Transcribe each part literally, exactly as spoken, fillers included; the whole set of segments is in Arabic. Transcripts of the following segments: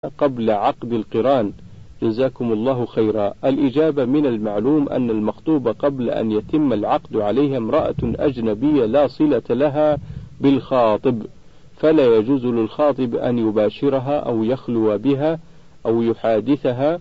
قبل عقد القران؟ جزاكم الله خيرا. الإجابة: من المعلوم أن المخطوبة قبل أن يتم العقد عليها امرأة أجنبية لا صلة لها بالخاطب، فلا يجوز للخاطب أن يباشرها أو يخلو بها أو يحادثها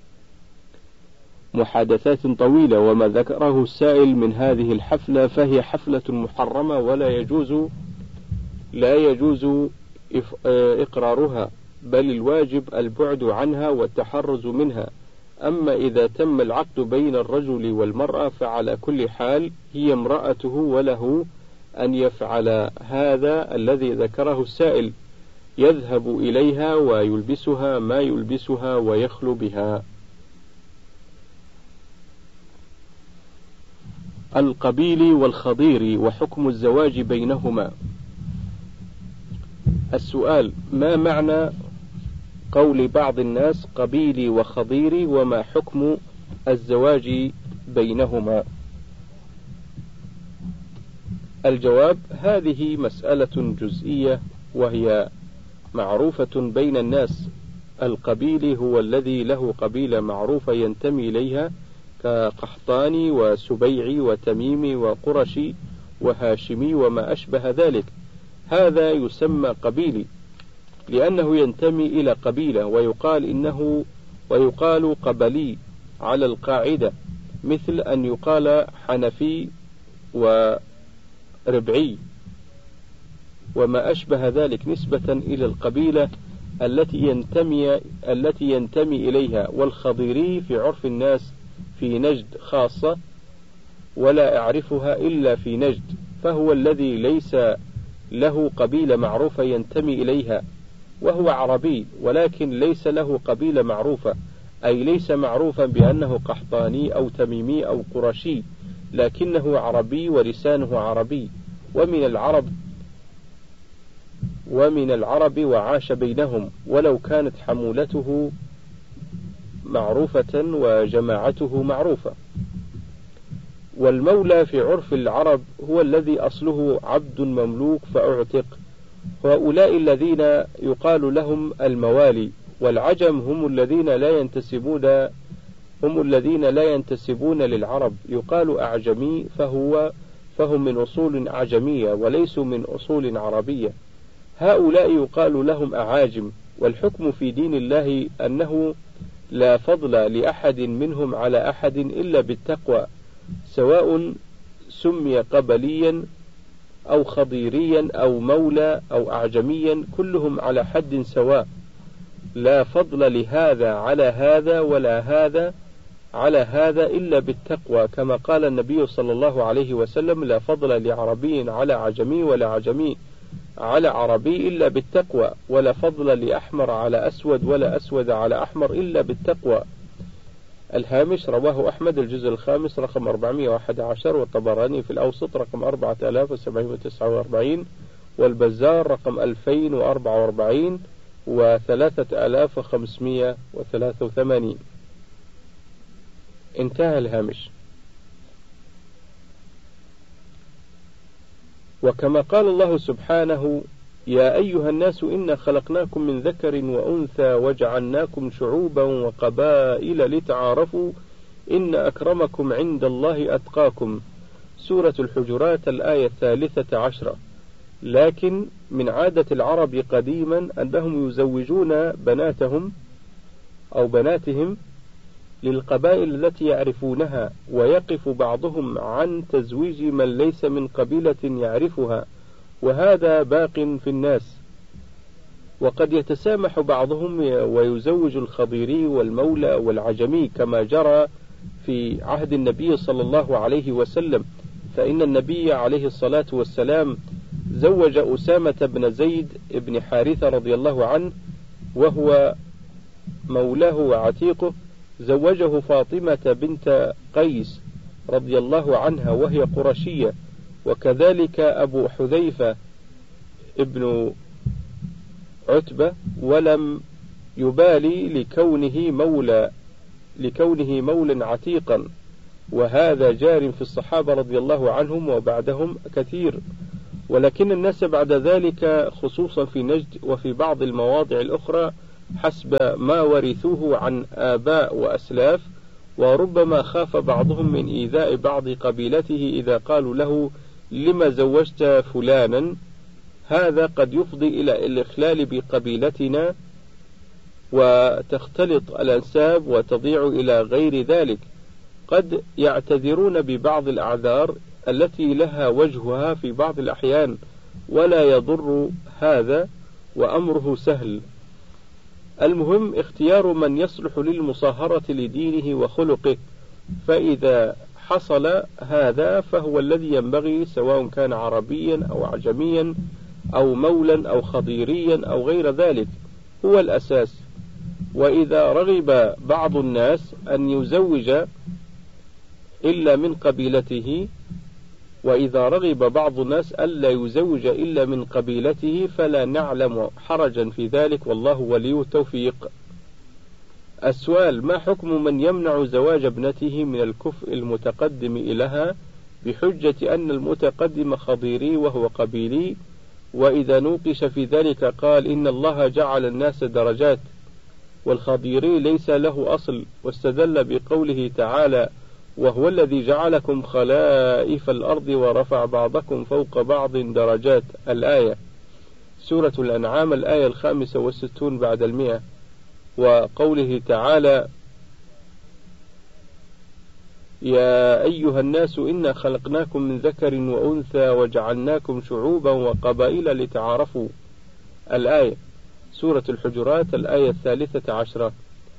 محادثات طويلة. وما ذكره السائل من هذه الحفلة فهي حفلة محرمة ولا يجوز لا يجوز إقرارها، بل الواجب البعد عنها والتحرز منها. أما إذا تم العقد بين الرجل والمرأة فعلى كل حال هي امرأته، وله أن يفعل هذا الذي ذكره السائل، يذهب إليها ويلبسها ما يلبسها ويخلو بها. القبيل والخضير وحكم الزواج بينهما. السؤال: ما معنى قول بعض الناس قبيلي وخضيري، وما حكم الزواج بينهما؟ الجواب: هذه مسألة جزئية وهي معروفة بين الناس. القبيلي هو الذي له قبيلة معروفة ينتمي إليها كقحطاني وسبيعي وتميمي وقرشي وهاشمي وما أشبه ذلك، هذا يسمى قبيلي لأنه ينتمي إلى قبيلة، ويقال إنه ويقال قبلي على القاعدة، مثل أن يقال حنفي وربعي وما أشبه ذلك نسبة إلى القبيلة التي ينتمي التي ينتمي إليها. والخضيري في عرف الناس في نجد خاصة ولا أعرفها إلا في نجد، فهو الذي ليس له قبيلة معروفة ينتمي إليها، وهو عربي ولكن ليس له قبيلة معروفة، أي ليس معروفا بأنه قحطاني أو تميمي أو قرشي، لكنه عربي ولسانه عربي ومن العرب ومن العرب وعاش بينهم، ولو كانت حمولته معروفة وجماعته معروفة. والمولى في عرف العرب هو الذي أصله عبد مملوك فأعتق، هؤلاء الذين يقال لهم الموالي. والعجم هم الذين لا ينتسبون هم الذين لا ينتسبون للعرب، يقال أعجمي فهو فهم من أصول أعجمية وليسوا من أصول عربية، هؤلاء يقال لهم أعاجم. والحكم في دين الله أنه لا فضل لأحد منهم على أحد إلا بالتقوى، سواء سمي قبليا أو خضيريا أو مولى أو أعجميا، كلهم على حد سواء، لا فضل لهذا على هذا ولا هذا على هذا إلا بالتقوى، كما قال النبي صلى الله عليه وسلم: لا فضل لعربي على عجمي ولا عجمي على عربي إلا بالتقوى، ولا فضل لأحمر على أسود ولا أسود على أحمر إلا بالتقوى. الهامش: رواه أحمد الجزء الخامس رقم أربعمائة وأحد عشر، والطبراني في الأوسط رقم أربعة آلاف وسبعمائة وتسعة وأربعين، والبزار رقم ألفين وأربعة وأربعين وثلاثة آلاف وخمسمائة وثلاثة وثمانين. انتهى الهامش. وكما قال الله سبحانه: يا أيها الناس إنا خلقناكم من ذكر وأنثى وجعلناكم شعوبا وقبائل لتعارفوا إن أكرمكم عند الله أتقاكم، سورة الحجرات الآية الثالثة عشرة. لكن من عادة العرب قديما أنهم يزوجون بناتهم أو بناتهم للقبائل التي يعرفونها، ويقف بعضهم عن تزويج من ليس من قبيلة يعرفها، وهذا باق في الناس. وقد يتسامح بعضهم ويزوج الخضيري والمولى والعجمي كما جرى في عهد النبي صلى الله عليه وسلم، فإن النبي عليه الصلاة والسلام زوج أسامة بن زيد بن حارثة رضي الله عنه وهو مولاه وعتيقه، زوجه فاطمة بنت قيس رضي الله عنها وهي قرشية، وكذلك أبو حذيفة ابن عتبة، ولم يبالي لكونه مولى لكونه مولا عتيقا، وهذا جار في الصحابة رضي الله عنهم وبعدهم كثير. ولكن الناس بعد ذلك خصوصا في نجد وفي بعض المواضع الأخرى حسب ما ورثوه عن آباء وأسلاف، وربما خاف بعضهم من إيذاء بعض قبيلته إذا قالوا له لما زوجت فلانا، هذا قد يفضي إلى الإخلال بقبيلتنا وتختلط الأنساب وتضيع إلى غير ذلك. قد يعتذرون ببعض الأعذار التي لها وجهها في بعض الأحيان، ولا يضر هذا وأمره سهل. المهم اختيار من يصلح للمصاهرة لدينه وخلقه، فإذا حصل هذا فهو الذي ينبغي، سواء كان عربيا أو أعجميا أو مولا أو خضيريا أو غير ذلك، هو الأساس. وإذا رغب بعض الناس أن يزوج إلا من قبيلته وإذا رغب بعض الناس ألا يزوج إلا من قبيلته فلا نعلم حرجا في ذلك، والله ولي التوفيق. السؤال: ما حكم من يمنع زواج ابنته من الكفء المتقدم إليها بحجة أن المتقدم خضيري وهو قبيلي؟ وإذا نوقش في ذلك قال إن الله جعل الناس درجات والخضيري ليس له أصل، واستدل بقوله تعالى: وهو الذي جعلكم خلائف الأرض ورفع بعضكم فوق بعض درجات، الآية، سورة الأنعام الآية الخامسة والستون بعد المئة. وقوله تعالى: يا أيها الناس إنا خلقناكم من ذكر وأنثى وجعلناكم شعوبا وقبائل لتعارفوا، الآية، سورة الحجرات الآية الثالثة عشرة.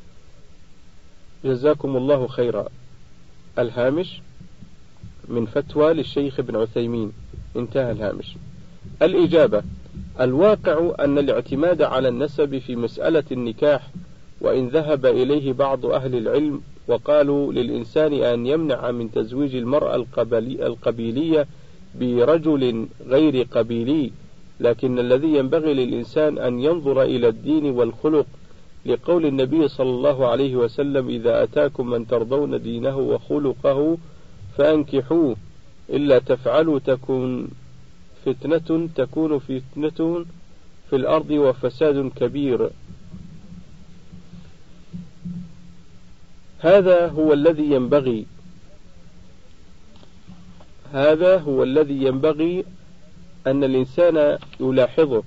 جزاكم الله خيرا. الهامش من فتوى للشيخ ابن عثيمين، انتهى الهامش. الإجابة: الواقع أن الاعتماد على النسب في مسألة النكاح، وإن ذهب إليه بعض أهل العلم وقالوا للإنسان أن يمنع من تزويج المرأة القبيلية برجل غير قبيلي، لكن الذي ينبغي للإنسان أن ينظر إلى الدين والخلق، لقول النبي صلى الله عليه وسلم: إذا أتاكم من ترضون دينه وخلقه فأنكحوه، إلا تفعلوا تكون فتنة تكون فتنة في الأرض وفساد كبير. هذا هو الذي ينبغي هذا هو الذي ينبغي أن الإنسان يلاحظه.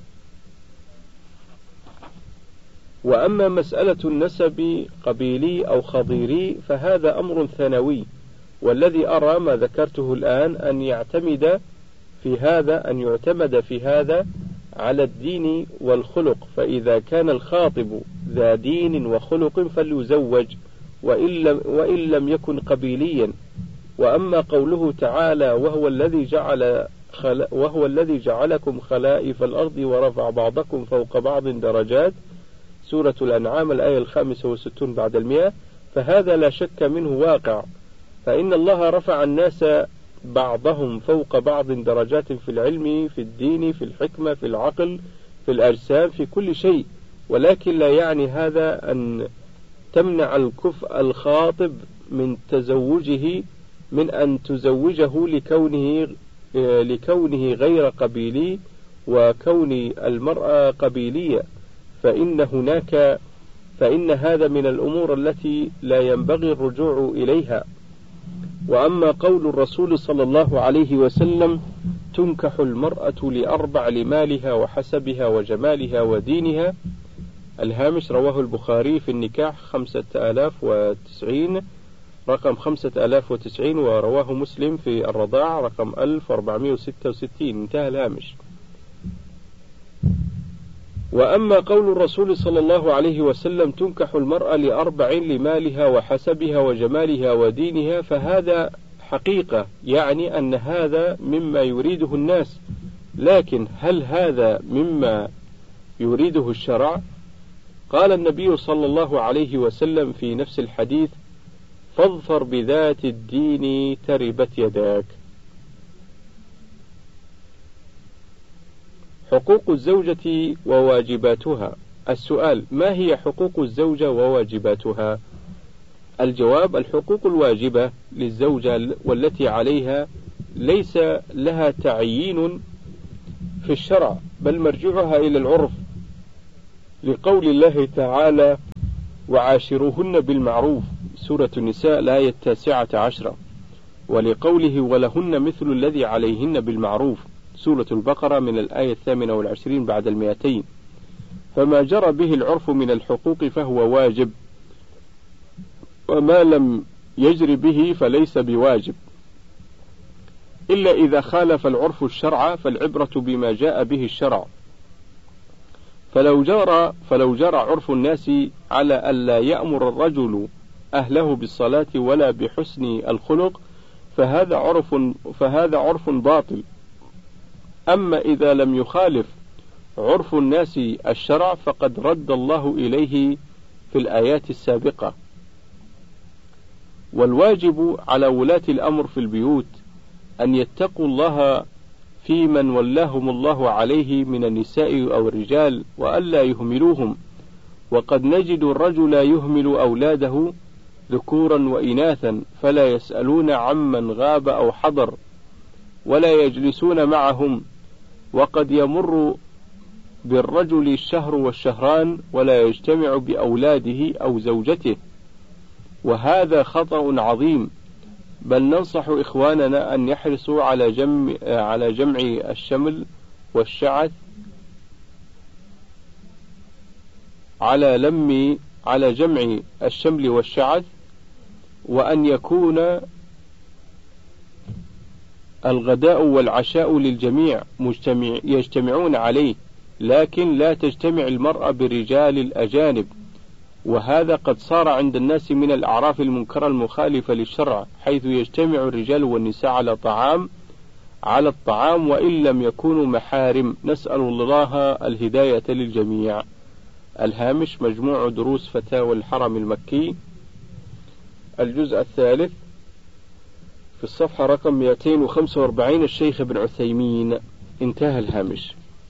وأما مسألة النسب قبيلي أو خضيري فهذا أمر ثانوي، والذي أرى ما ذكرته الآن أن يعتمد في هذا أن يعتمد في هذا على الدين والخلق، فإذا كان الخاطب ذا دين وخلق فليزوج وإن لم, وإن لم يكن قبيليا. وأما قوله تعالى: وهو الذي جعل خل... وهو الذي جعلكم خلائف الأرض ورفع بعضكم فوق بعض درجات، سورة الأنعام الآية الخامسة والستون بعد المئة، فهذا لا شك منه واقع، فإن الله رفع الناس بعضهم فوق بعض درجات في العلم، في الدين، في الحكمة، في العقل، في الأجسام، في كل شيء. ولكن لا يعني هذا أن تمنع الكفء الخاطب من تزوجه من أن تزوجه لكونه لكونه غير قبيلي وكون المرأة قبيلية، فإن هناك فإن هذا من الأمور التي لا ينبغي الرجوع إليها. وأما قول الرسول صلى الله عليه وسلم: تنكح المرأة لأربع: لمالها وحسبها وجمالها ودينها، الهامش، رواه البخاري في النكاح خمسة آلاف وتسعين رقم خمسة آلاف وتسعين، ورواه مسلم في الرضاع رقم ألف وأربعمائة وستة وستين، انتهى الهامش. وأما قول الرسول صلى الله عليه وسلم: تنكح المرأة لأربع: لمالها وحسبها وجمالها ودينها، فهذا حقيقة، يعني أن هذا مما يريده الناس، لكن هل هذا مما يريده الشرع؟ قال النبي صلى الله عليه وسلم في نفس الحديث: فاظفر بذات الدين تربت يداك. حقوق الزوجة وواجباتها. السؤال: ما هي حقوق الزوجة وواجباتها؟ الجواب: الحقوق الواجبة للزوجة والتي عليها ليس لها تعيين في الشرع، بل مرجعها إلى العرف، لقول الله تعالى وعاشروهن بالمعروف سورة النساء الآية التاسعة عشرة، ولقوله ولهن مثل الذي عليهن بالمعروف سورة البقرة من الآية الثامنة والعشرين بعد المئتين. فما جرى به العرف من الحقوق فهو واجب، وما لم يجر به فليس بواجب، إلا إذا خالف العرف الشرع فالعبرة بما جاء به الشرع. فلو جرى فلو جرى عرف الناس على ألا يأمر الرجل أهله بالصلاة ولا بحسن الخلق فهذا عرف فهذا عرف باطل. أما إذا لم يخالف عرف الناس الشرع فقد رد الله إليه في الآيات السابقة. والواجب على ولاة الأمر في البيوت أن يتقوا الله في من ولاهم الله عليه من النساء أو الرجال وألا يهملوهم، وقد نجد الرجل يهمل أولاده ذكورا وإناثا فلا يسألون عمن غاب أو حضر ولا يجلسون معهم، وقد يمر بالرجل الشهر والشهران ولا يجتمع بأولاده أو زوجته، وهذا خطأ عظيم. بل ننصح إخواننا أن يحرصوا على جمع على جمع الشمل والشعث على لم على جمع الشمل والشعث، وأن يكون الغداء والعشاء للجميع مجتمع يجتمعون عليه، لكن لا تجتمع المرأة بالرجال الأجانب، وهذا قد صار عند الناس من الأعراف المنكرة المخالفة للشرع، حيث يجتمع الرجال والنساء على طعام على الطعام وإن لم يكونوا محارم. نسأل الله الهداية للجميع. الهامش مجموع دروس فتاوى الحرم المكي الجزء الثالث في الصفحة رقم مئتين وخمسة وأربعين الشيخ ابن عثيمين. انتهى الهامش.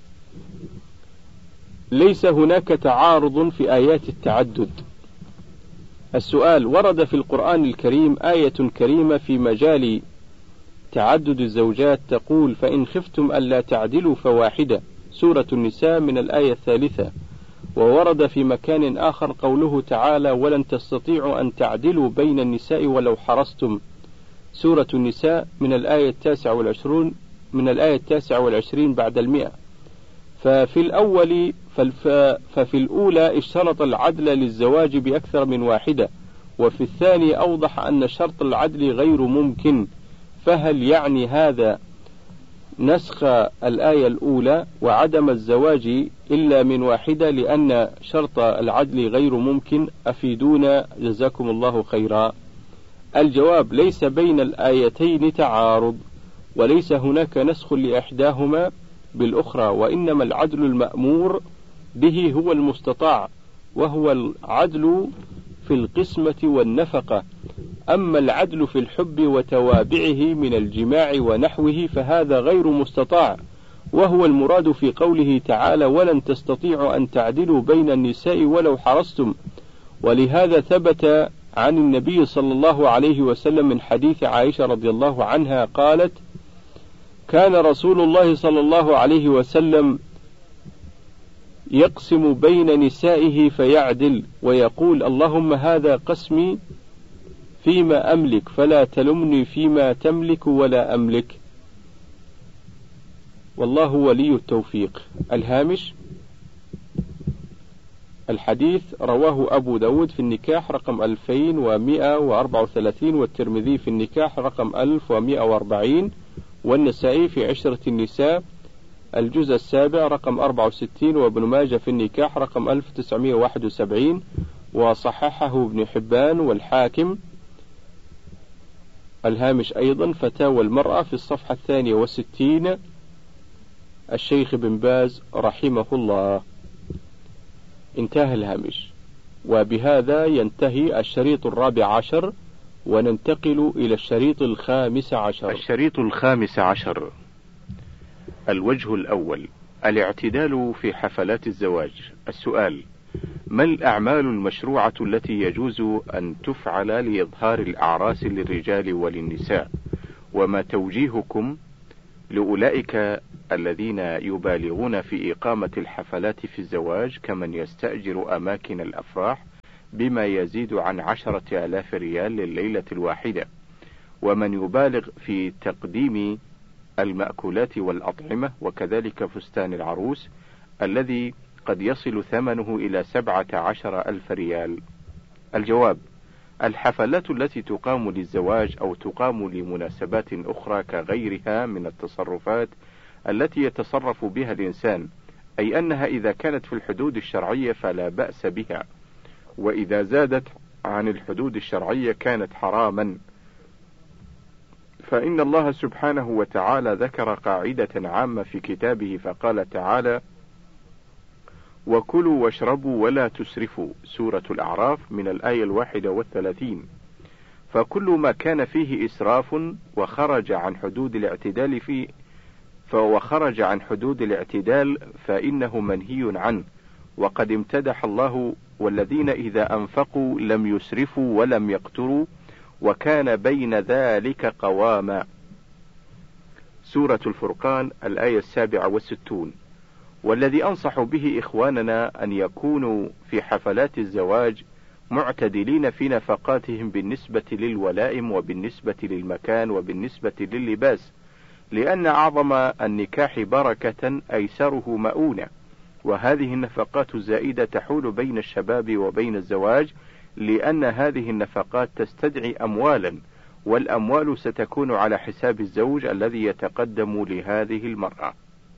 ليس هناك تعارض في آيات التعدد. السؤال: ورد في القرآن الكريم آية كريمة في مجال تعدد الزوجات تقول فإن خفتم ألا تعدلوا فواحدة سورة النساء من الآية الثالثة، وورد في مكان آخر قوله تعالى ولن تستطيعوا أن تعدلوا بين النساء ولو حرصتم سورة النساء من الآية التاسعة والعشرون من الآية التاسعة والعشرين بعد المئة. ففي الأول ففي الأولى اشترط العدل للزواج بأكثر من واحدة، وفي الثاني أوضح أن شرط العدل غير ممكن، فهل يعني هذا نسخ الآية الأولى وعدم الزواج إلا من واحدة لأن شرط العدل غير ممكن؟ أفيدونا جزاكم الله خيرا. الجواب: ليس بين الآيتين تعارض، وليس هناك نسخ لإحداهما بالأخرى، وإنما العدل المأمور به هو المستطاع، وهو العدل في القسمة والنفقة. أما العدل في الحب وتوابعه من الجماع ونحوه فهذا غير مستطاع، وهو المراد في قوله تعالى ولن تستطيعوا أن تعدلوا بين النساء ولو حرصتم. ولهذا ثبت عن النبي صلى الله عليه وسلم من حديث عائشة رضي الله عنها قالت: كان رسول الله صلى الله عليه وسلم يقسم بين نسائه فيعدل ويقول اللهم هذا قسمي فيما أملك فلا تلمني فيما تملك ولا أملك، والله ولي التوفيق. الهامش: الحديث رواه أبو داود في النكاح رقم ألفين ومئة وأربعة وثلاثين، والترمذي في النكاح رقم ألف ومئة وأربعين، والنسائي في عشرة النساء الجزء السابع رقم أربعة وستين، وابن ماجه في النكاح رقم ألف وتسعمئة وواحد وسبعين، وصححه ابن حبان والحاكم. الهامش أيضا: فتاوى المرأة في الصفحة الثانية والستين الشيخ بن باز رحمه الله. انتهى الهامش. وبهذا ينتهي الشريط الرابع عشر، وننتقل إلى الشريط الخامس عشر. الشريط الخامس عشر: الوجه الأول: الاعتدال في حفلات الزواج. السؤال: ما الأعمال المشروعة التي يجوز أن تفعل لإظهار الأعراس للرجال وللنساء؟ وما توجيهكم لأولئك الذين يبالغون في إقامة الحفلات في الزواج كمن يستأجر أماكن الأفراح بما يزيد عن عشرة آلاف ريال لليلة الواحدة، ومن يبالغ في تقديم المأكولات والأطعمة، وكذلك فستان العروس الذي قد يصل ثمنه إلى سبعة عشر ألف ريال. الجواب: الحفلات التي تقام للزواج أو تقام لمناسبات أخرى كغيرها من التصرفات التي يتصرف بها الإنسان، أي أنها إذا كانت في الحدود الشرعية فلا بأس بها، وإذا زادت عن الحدود الشرعية كانت حراما، فإن الله سبحانه وتعالى ذكر قاعدة عامة في كتابه فقال تعالى: وكلوا واشربوا ولا تسرفوا، سورة الأعراف من الآية الواحدة والثلاثين. فكل ما كان فيه إسراف وخرج عن حدود الاعتدال فيه فوخرج عن حدود الاعتدال فإنه منهي عنه. وقد امتدح الله والذين إذا أنفقوا لم يسرفوا ولم يقتروا وكان بين ذلك قواما، سورة الفرقان الآية السابعة والستون. والذي أنصح به إخواننا أن يكونوا في حفلات الزواج معتدلين في نفقاتهم بالنسبة للولائم وبالنسبة للمكان وبالنسبة لللباس، لأن أعظم النكاح بركة أيسره مؤونة، وهذه النفقات الزائدة تحول بين الشباب وبين الزواج، لأن هذه النفقات تستدعي أموالا، والأموال ستكون على حساب الزوج الذي يتقدم لهذه المرأة.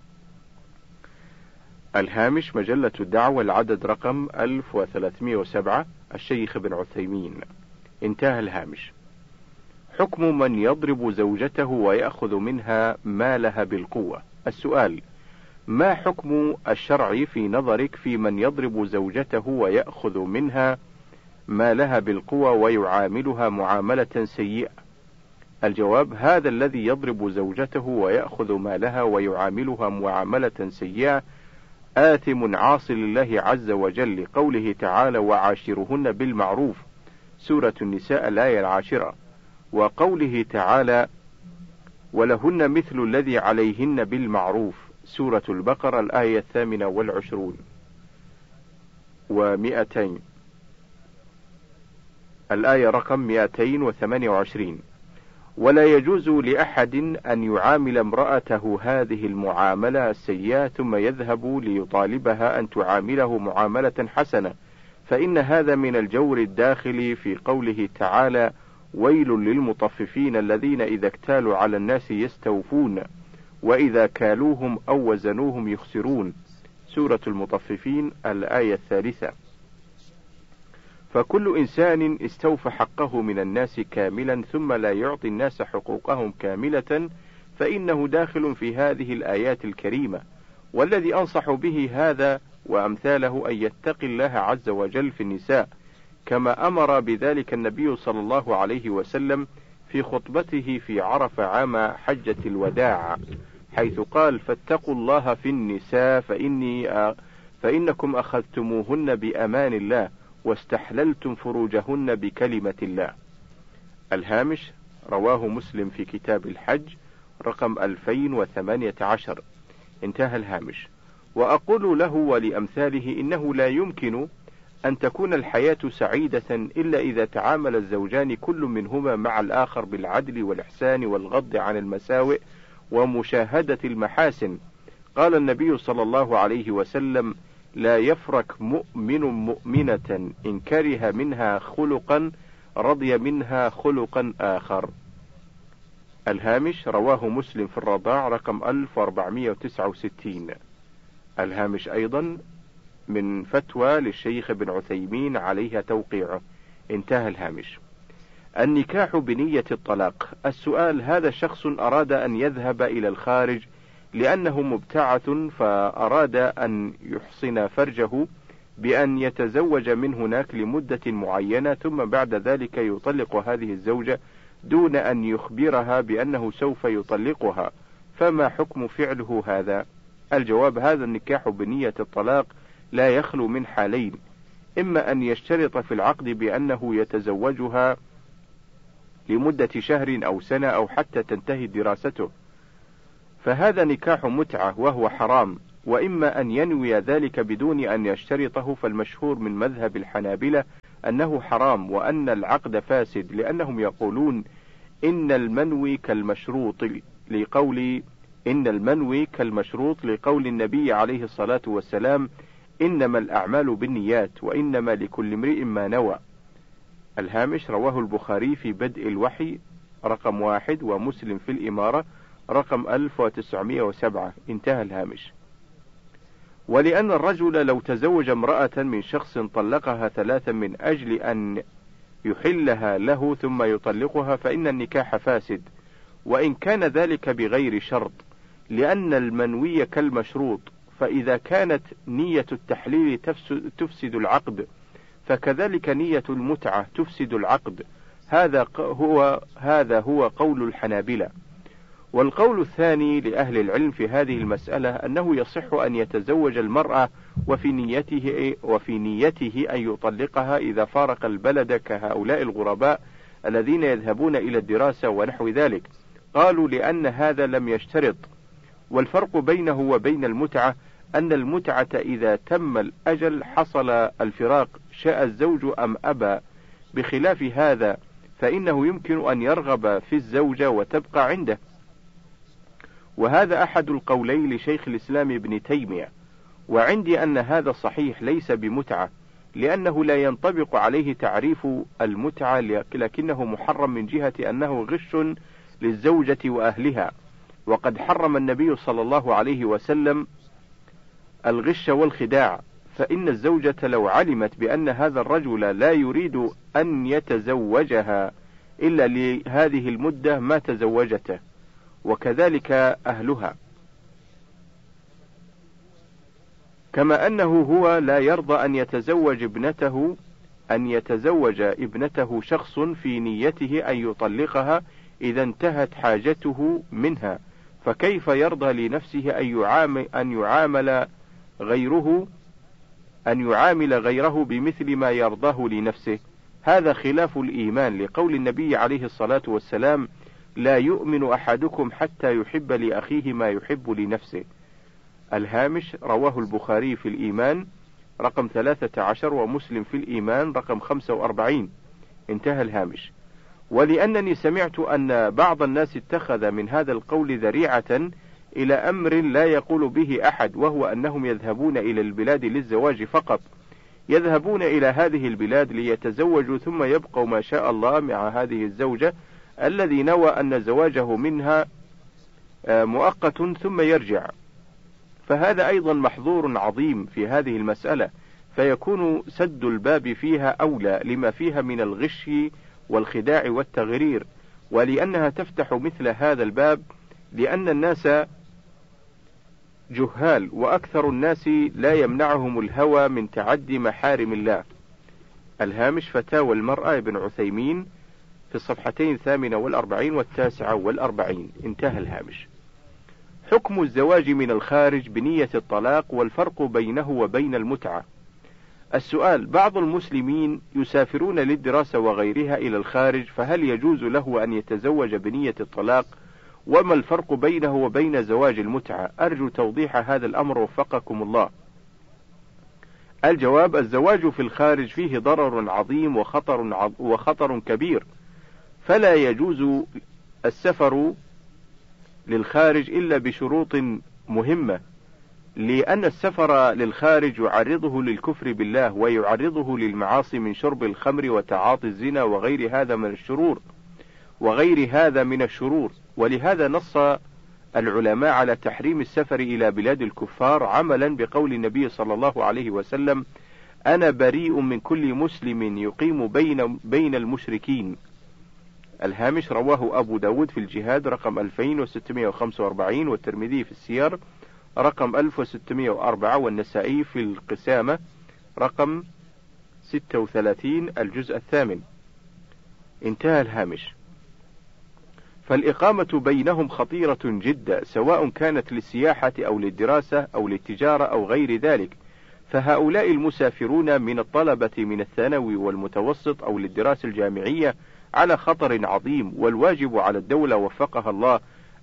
الهامش: مجلة الدعوة، العدد رقم ألف وثلاثمائة وسبعة، الشيخ ابن عثيمين. انتهى الهامش. حكم من يضرب زوجته ويأخذ منها مالها بالقوة. السؤال: ما حكم الشرع في نظرك في من يضرب زوجته ويأخذ منها مالها بالقوة ويعاملها معاملة سيئة؟ الجواب: هذا الذي يضرب زوجته ويأخذ مالها ويعاملها معاملة سيئة آثم عاص لله عز وجل، لقوله تعالى: وعاشرهن بالمعروف، سورة النساء الآية العاشرة، وقوله تعالى: ولهن مثل الذي عليهن بالمعروف، سورة البقرة الآية الثامنة والعشرون ومئتين، الآية رقم مئتين وثمانية وعشرين. ولا يجوز لأحد أن يعامل امرأته هذه المعاملة السيئة ثم يذهب ليطالبها أن تعامله معاملة حسنة، فإن هذا من الجور الداخلي في قوله تعالى: ويل للمطففين الذين إذا اكتالوا على الناس يستوفون وإذا كالوهم أو وزنوهم يخسرون، سورة المطففين الآية الثالثة. فكل إنسان استوفى حقه من الناس كاملا ثم لا يعطي الناس حقوقهم كاملة فإنه داخل في هذه الآيات الكريمة. والذي أنصح به هذا وأمثاله أن يتقي الله عز وجل في النساء، كما أمر بذلك النبي صلى الله عليه وسلم في خطبته في عرفة عام حجة الوداع، حيث قال: فاتقوا الله في النساء فإني أ... فإنكم أخذتموهن بأمان الله واستحللتم فروجهن بكلمة الله. الهامش: رواه مسلم في كتاب الحج رقم ألفين وثمانية عشر. انتهى الهامش. وأقول له ولأمثاله إنه لا يمكن أن تكون الحياة سعيدة إلا إذا تعامل الزوجان كل منهما مع الآخر بالعدل والإحسان والغض عن المساوئ ومشاهدة المحاسن. قال النبي صلى الله عليه وسلم: لا يفرك مؤمن مؤمنة إن كره منها خلقا رضي منها خلقا آخر. الهامش: رواه مسلم في الرضاع رقم ألف وأربعمائة وتسعة وستين. الهامش أيضا من فتوى للشيخ ابن عثيمين عليها توقيعه. انتهى الهامش. النكاح بنية الطلاق. السؤال: هذا شخص أراد أن يذهب إلى الخارج لأنه مبتعث، فأراد أن يحصن فرجه بأن يتزوج من هناك لمدة معينة، ثم بعد ذلك يطلق هذه الزوجة دون أن يخبرها بأنه سوف يطلقها، فما حكم فعله هذا؟ الجواب: هذا النكاح بنية الطلاق لا يخلو من حالين: إما أن يشترط في العقد بأنه يتزوجها لمدة شهر أو سنة أو حتى تنتهي دراسته، فهذا نكاح متعة وهو حرام، وإما أن ينوي ذلك بدون أن يشترطه، فالمشهور من مذهب الحنابلة أنه حرام وأن العقد فاسد، لأنهم يقولون إن المنوي كالمشروط لقول إن المنوي كالمشروط لقول النبي عليه الصلاة والسلام: إنما الأعمال بالنيات وإنما لكل امرئ ما نوى. الهامش: رواه البخاري في بدء الوحي رقم واحد، ومسلم في الإمارة رقم ألف وتسعمائة وسبعة. انتهى الهامش. ولأن الرجل لو تزوج امرأة من شخص طلقها ثلاثا من أجل أن يحلها له ثم يطلقها، فإن النكاح فاسد، وإن كان ذلك بغير شرط، لأن المنوي كالمشروط، فإذا كانت نية التحليل تفسد العقد، فكذلك نية المتعة تفسد العقد. هذا هو هذا هو قول الحنابلة. والقول الثاني لأهل العلم في هذه المسألة أنه يصح أن يتزوج المرأة وفي نيته وفي نيته أن يطلقها إذا فارق البلد، كهؤلاء الغرباء الذين يذهبون إلى الدراسة ونحو ذلك. قالوا لأن هذا لم يشترط. والفرق بينه وبين المتعة أن المتعة إذا تم الأجل حصل الفراق، شاء الزوج أم أبى، بخلاف هذا فإنه يمكن أن يرغب في الزوجة وتبقى عنده. وهذا أحد القولين لشيخ الإسلام ابن تيمية، وعندي أن هذا صحيح ليس بمتعة، لأنه لا ينطبق عليه تعريف المتعة، لكنه محرم من جهة أنه غش للزوجة وأهلها، وقد حرم النبي صلى الله عليه وسلم الغش والخداع، فإن الزوجة لو علمت بأن هذا الرجل لا يريد أن يتزوجها إلا لهذه المدة ما تزوجته، وكذلك أهلها، كما أنه هو لا يرضى أن يتزوج ابنته أن يتزوج ابنته شخص في نيته أن يطلقها إذا انتهت حاجته منها، فكيف يرضى لنفسه أن يعامل, أن يعامل غيره أن يعامل غيره بمثل ما يرضاه لنفسه؟ هذا خلاف الإيمان، لقول النبي عليه الصلاة والسلام: لا يؤمن أحدكم حتى يحب لأخيه ما يحب لنفسه. الهامش: رواه البخاري في الإيمان رقم ثلاثة عشر، ومسلم في الإيمان رقم خمسة وأربعين. انتهى الهامش. ولأنني سمعت أن بعض الناس اتخذ من هذا القول ذريعة إلى أمر لا يقول به أحد، وهو أنهم يذهبون إلى البلاد للزواج فقط، يذهبون إلى هذه البلاد ليتزوجوا ثم يبقوا ما شاء الله مع هذه الزوجة الذي نوى أن زواجه منها مؤقت ثم يرجع، فهذا أيضا محظور عظيم في هذه المسألة، فيكون سد الباب فيها أولى لما فيها من الغش والخداع والتغرير، ولأنها تفتح مثل هذا الباب لأن الناس جهال، وأكثر الناس لا يمنعهم الهوى من تعدي محارم الله. الهامش: فتاوى المرأة ابن عثيمين في الصفحتين الثامنة والأربعين والتاسعة والأربعين. انتهى الهامش. حكم الزواج من الخارج بنية الطلاق والفرق بينه وبين المتعة. السؤال: بعض المسلمين يسافرون للدراسة وغيرها إلى الخارج، فهل يجوز له أن يتزوج بنية الطلاق؟ وما الفرق بينه وبين زواج المتعة؟ أرجو توضيح هذا الأمر وفقكم الله. الجواب: الزواج في الخارج فيه ضرر عظيم وخطر, عظ... وخطر كبير، فلا يجوز السفر للخارج إلا بشروط مهمة، لأن السفر للخارج يعرضه للكفر بالله ويعرضه للمعاصي من شرب الخمر وتعاطي الزنا وغير هذا من الشرور وغير هذا من الشرور ولهذا نص العلماء على تحريم السفر إلى بلاد الكفار عملا بقول النبي صلى الله عليه وسلم: أنا بريء من كل مسلم يقيم بين, بين المشركين. الهامش: رواه أبو داود في الجهاد رقم ألفين وستمائة وخمسة وأربعين، والترمذي في السير رقم ألف وستمائة وأربعة، والنسائي في القسامة رقم ستة وثلاثين الجزء الثامن. انتهى الهامش. فالإقامة بينهم خطيرة جدا، سواء كانت للسياحة أو للدراسة أو للتجارة أو غير ذلك، فهؤلاء المسافرون من الطلبة من الثانوي والمتوسط أو للدراسة الجامعية على خطر عظيم، والواجب على الدولة وفقها الله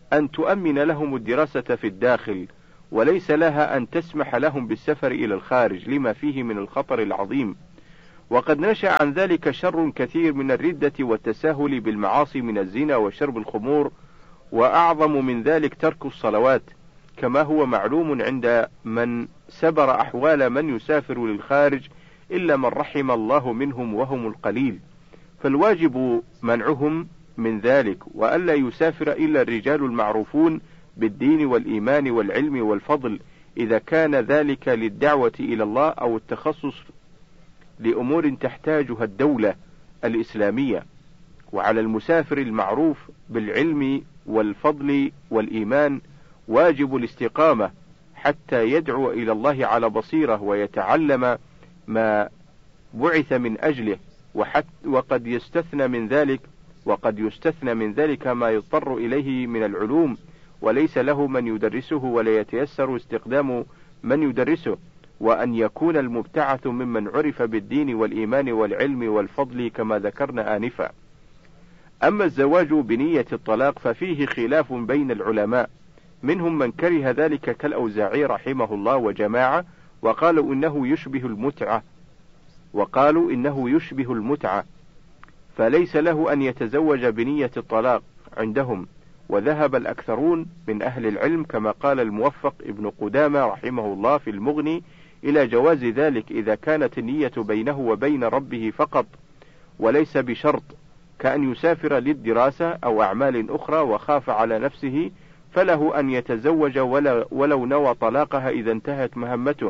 أن تؤمن لهم الدراسة في الداخل، وليس لها أن تسمح لهم بالسفر إلى الخارج لما فيه من الخطر العظيم. وقد نشأ عن ذلك شر كثير من الردة والتساهل بالمعاصي من الزنا وشرب الخمور، وأعظم من ذلك ترك الصلوات، كما هو معلوم عند من سبر أحوال من يسافر للخارج إلا من رحم الله منهم وهم القليل، فالواجب منعهم من ذلك، وألا يسافر إلا الرجال المعروفون بالدين والإيمان والعلم والفضل، إذا كان ذلك للدعوة إلى الله أو التخصص لأمور تحتاجها الدولة الإسلامية. وعلى المسافر المعروف بالعلم والفضل والإيمان واجب الاستقامة حتى يدعو إلى الله على بصيرة ويتعلم ما بعث من أجله، وقد يستثنى من ذلك وقد يستثنى من ذلك ما يضطر إليه من العلوم، وليس له من يدرسه ولا يتيسر استخدام من يدرسه، وأن يكون المبتعث ممن عرف بالدين والإيمان والعلم والفضل كما ذكرنا آنفا. أما الزواج بنية الطلاق ففيه خلاف بين العلماء، منهم من كره ذلك كالأوزاعي رحمه الله وجماعة، وقالوا إنه يشبه المتعة وقالوا إنه يشبه المتعة فليس له أن يتزوج بنية الطلاق عندهم. وذهب الأكثرون من أهل العلم كما قال الموفق ابن قدامة رحمه الله في المغني إلى جواز ذلك إذا كانت النية بينه وبين ربه فقط وليس بشرط، كأن يسافر للدراسة أو أعمال أخرى وخاف على نفسه، فله أن يتزوج ولو نوى طلاقها إذا انتهت مهمته.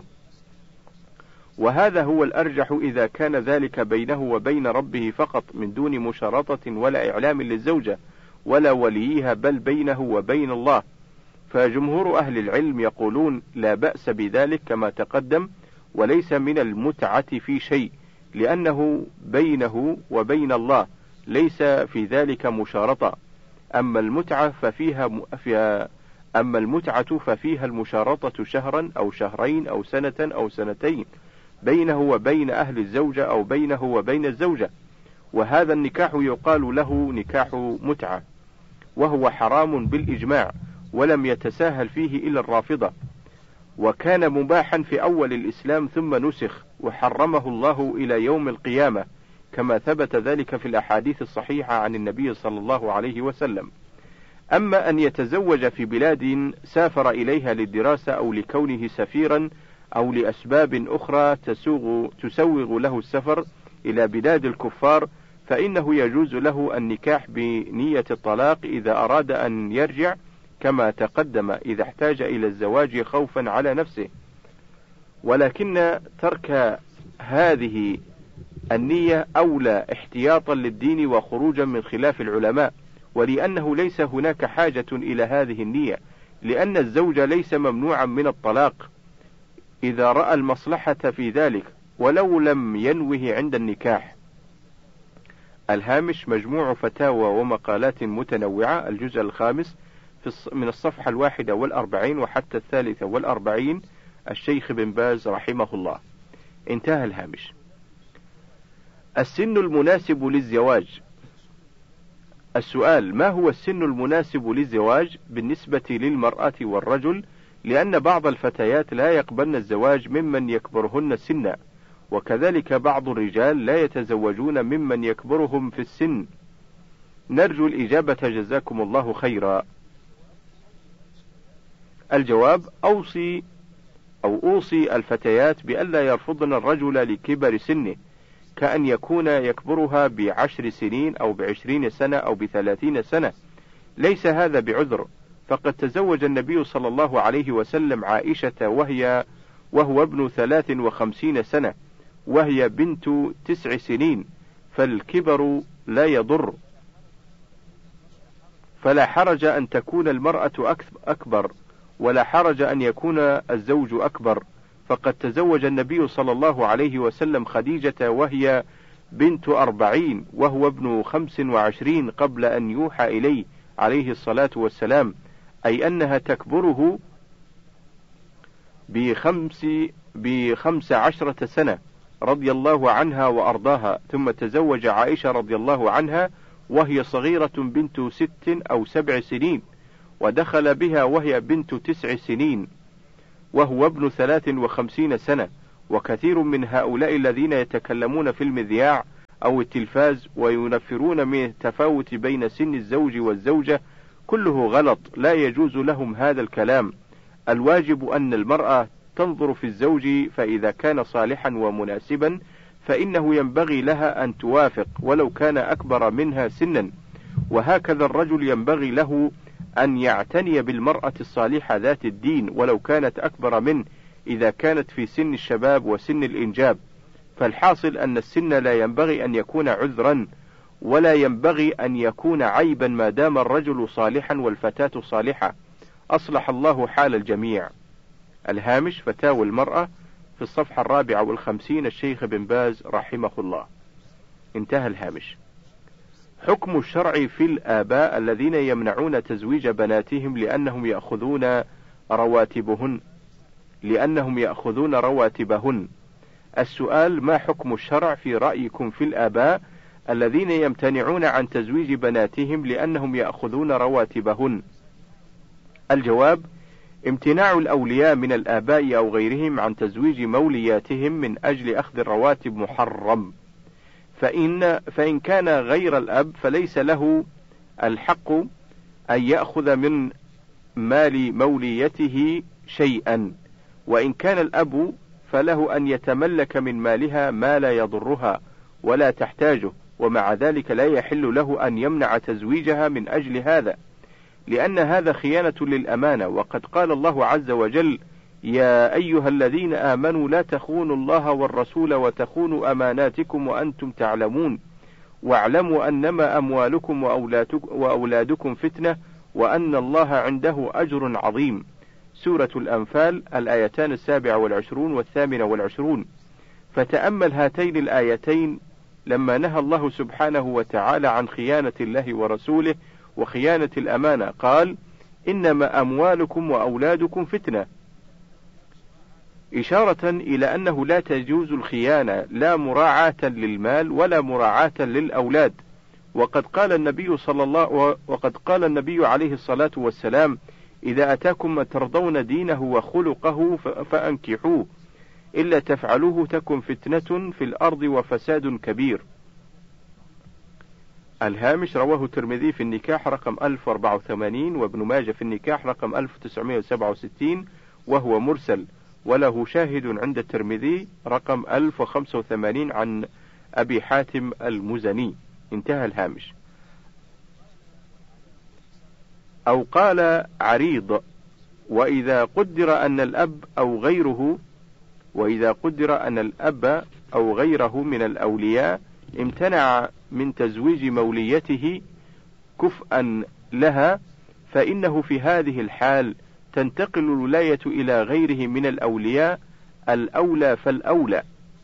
وهذا هو الأرجح إذا كان ذلك بينه وبين ربه فقط من دون مشارطة ولا إعلام للزوجة ولا وليها، بل بينه وبين الله. فجمهور أهل العلم يقولون لا بأس بذلك كما تقدم، وليس من المتعة في شيء، لأنه بينه وبين الله، ليس في ذلك مشارطة. أما المتعة ففيها فيها أما المتعة ففيها المشارطة شهرا أو شهرين أو سنة أو سنتين بينه وبين أهل الزوجة أو بينه وبين الزوجة، وهذا النكاح يقال له نكاح متعة، وهو حرام بالإجماع، ولم يتساهل فيه إلا الرافضة، وكان مباحا في أول الإسلام ثم نسخ وحرمه الله إلى يوم القيامة، كما ثبت ذلك في الأحاديث الصحيحة عن النبي صلى الله عليه وسلم. أما أن يتزوج في بلاد سافر إليها للدراسة أو لكونه سفيرا أو لأسباب أخرى تسوغ, تسوغ له السفر إلى بلاد الكفار، فإنه يجوز له النكاح بنية الطلاق إذا أراد أن يرجع كما تقدم، إذا احتاج إلى الزواج خوفا على نفسه. ولكن ترك هذه النية أولى احتياطا للدين وخروجا من خلاف العلماء، ولأنه ليس هناك حاجة إلى هذه النية، لأن الزوج ليس ممنوعا من الطلاق إذا رأى المصلحة في ذلك ولو لم ينوه عند النكاح. الهامش مجموع فتاوى ومقالات متنوعة، الجزء الخامس من الصفحة الواحدة والأربعين وحتى الثالثة والأربعين، الشيخ بن باز رحمه الله. انتهى الهامش. السن المناسب للزواج. السؤال: ما هو السن المناسب للزواج بالنسبة للمرأة والرجل؟ لأن بعض الفتيات لا يقبلن الزواج ممن يكبرهن سنا، وكذلك بعض الرجال لا يتزوجون ممن يكبرهم في السن. نرجو الإجابة جزاكم الله خيرا. الجواب: أوصي أو أوصي الفتيات بألا يرفضن الرجل لكبر سنه، كأن يكون يكبرها بعشر سنين أو بعشرين سنة أو بثلاثين سنة، ليس هذا بعذر، فقد تزوج النبي صلى الله عليه وسلم عائشة وهي وهو ابن ثلاث وخمسين سنة وهي بنت تسع سنين، فالكبر لا يضر، فلا حرج أن تكون المرأة أكبر، ولا حرج أن يكون الزوج أكبر، فقد تزوج النبي صلى الله عليه وسلم خديجة وهي بنت أربعين وهو ابن خمس وعشرين قبل أن يوحى إليه عليه الصلاة والسلام، أي أنها تكبره بخمس, بخمس عشرة سنة رضي الله عنها وأرضاها. ثم تزوج عائشة رضي الله عنها وهي صغيرة بنت ست أو سبع سنين، ودخل بها وهي بنت تسع سنين وهو ابن ثلاث وخمسين سنة. وكثير من هؤلاء الذين يتكلمون في المذياع أو التلفاز وينفرون من التفاوت بين سن الزوج والزوجة كله غلط، لا يجوز لهم هذا الكلام. الواجب أن المرأة تنظر في الزوج، فإذا كان صالحا ومناسبا فإنه ينبغي لها أن توافق ولو كان أكبر منها سنا، وهكذا الرجل ينبغي له أن يعتني بالمرأة الصالحة ذات الدين ولو كانت أكبر منه إذا كانت في سن الشباب وسن الإنجاب. فالحاصل أن السن لا ينبغي أن يكون عذرا ولا ينبغي أن يكون عيبا ما دام الرجل صالحا والفتاة صالحة. أصلح الله حال الجميع. الهامش فتاوى المرأة في الصفحة الرابعة والخمسين، الشيخ بن باز رحمه الله. انتهى الهامش. حكم الشرع في الآباء الذين يمنعون تزويج بناتهم لأنهم يأخذون رواتبهن لأنهم يأخذون رواتبهن. السؤال: ما حكم الشرع في رأيكم في الآباء الذين يمتنعون عن تزويج بناتهم لأنهم يأخذون رواتبهن؟ الجواب: امتناع الأولياء من الآباء أو غيرهم عن تزويج مولياتهم من أجل أخذ الرواتب محرم، فإن, فإن كان غير الأب فليس له الحق أن يأخذ من مال موليته شيئا، وإن كان الأب فله أن يتملك من مالها ما لا يضرها ولا تحتاجه، ومع ذلك لا يحل له أن يمنع تزويجها من أجل هذا، لأن هذا خيانة للأمانة. وقد قال الله عز وجل: يا أيها الذين آمنوا لا تخونوا الله والرسول وتخونوا أماناتكم وأنتم تعلمون واعلموا أنما أموالكم وأولادكم فتنة وأن الله عنده أجر عظيم. سورة الأنفال الآيتان السابعة والعشرون والثامنة والعشرون. فتأمل هاتين الآيتين لما نهى الله سبحانه وتعالى عن خيانة الله ورسوله وخيانة الأمانة، قال: إنما أموالكم وأولادكم فتنة، إشارة إلى أنه لا تجوز الخيانة لا مراعاة للمال ولا مراعاة للأولاد. وقد قال النبي صلى الله وقد قال النبي عليه الصلاة والسلام: إذا أتاكم من ترضون دينه وخلقه فأنكحوه، إلا تفعلوه تكن فتنة في الأرض وفساد كبير. الهامش: رواه الترمذي في النكاح رقم ألف وأربعة وثمانين، وابن ماجه في النكاح رقم ألف وتسعمائة وسبعة وستين، وهو مرسل، وله شاهد عند الترمذي رقم ألف وخمسة وثمانين عن أبي حاتم المزني. انتهى الهامش. أو قال عريض: وإذا قدر أن الأب أو غيره وإذا قدر أن الأب أو غيره من الأولياء امتنع من تزويج موليته كفءا لها، فإنه في هذه الحال تنتقل الولاية إلى غيره من الأولياء الأولى فالأولى،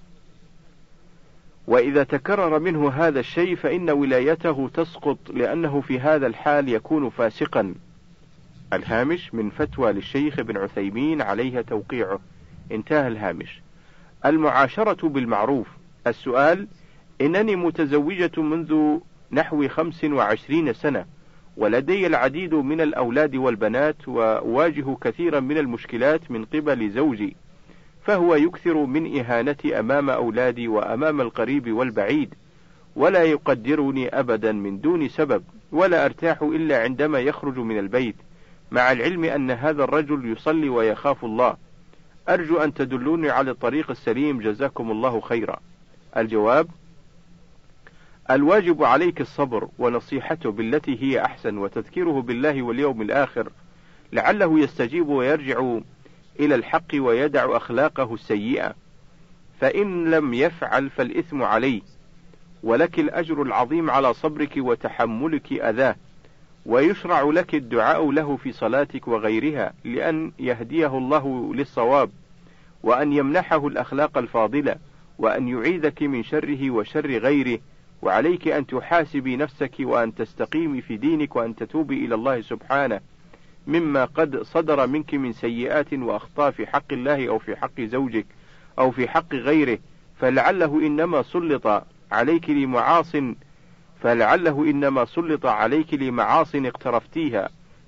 وإذا تكرر منه هذا الشيء فإن ولايته تسقط، لأنه في هذا الحال يكون فاسقا. الهامش من فتوى للشيخ بن عثيمين عليها توقيعه. انتهى الهامش. المعاشرة بالمعروف. السؤال: إنني متزوجة منذ نحو خمس وعشرين سنة، ولدي العديد من الأولاد والبنات، وأواجه كثيرا من المشكلات من قبل زوجي، فهو يكثر من إهانتي أمام أولادي وأمام القريب والبعيد، ولا يقدرني أبدا من دون سبب، ولا أرتاح إلا عندما يخرج من البيت، مع العلم أن هذا الرجل يصلي ويخاف الله. أرجو أن تدلوني على الطريق السليم، جزاكم الله خيرا. الجواب: الواجب عليك الصبر ونصيحته بالتي هي أحسن، وتذكيره بالله واليوم الآخر لعله يستجيب ويرجع إلى الحق ويدع أخلاقه السيئة، فإن لم يفعل فالإثم عليه، ولك الأجر العظيم على صبرك وتحملك أذاه، ويشرع لك الدعاء له في صلاتك وغيرها لأن يهديه الله للصواب، وأن يمنحه الأخلاق الفاضلة، وأن يعيذك من شره وشر غيره. وعليك أن تحاسبي نفسك وأن تستقيمي في دينك وأن تتوبي إلى الله سبحانه مما قد صدر منك من سيئات وأخطاء في حق الله أو في حق زوجك أو في حق غيره، فلعله إنما سلط عليك لمعاص فلعله إنما سلط عليك لمعاص اقترفتيها،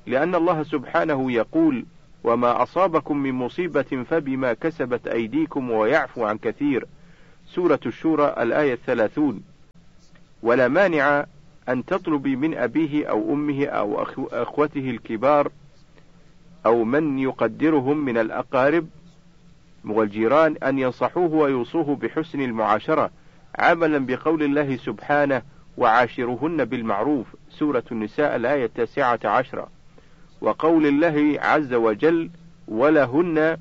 لأن الله سبحانه يقول: وما أصابكم من مصيبة فبما كسبت أيديكم ويعفو عن كثير. سورة الشورى الآية الثلاثون. ولا مانع أن تطلبي من أبيه أو أمه أو أخوته الكبار أو من يقدرهم من الأقارب والجيران أن ينصحوه ويوصوه بحسن المعاشرة، عملا بقول الله سبحانه: وعاشرهن بالمعروف. سورة النساء الآية التاسعة عشرة. وقول الله عز وجل: ولهن